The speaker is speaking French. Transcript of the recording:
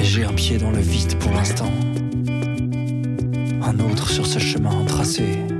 j'ai un pied dans le vide pour l'instant, un autre sur ce chemin tracé.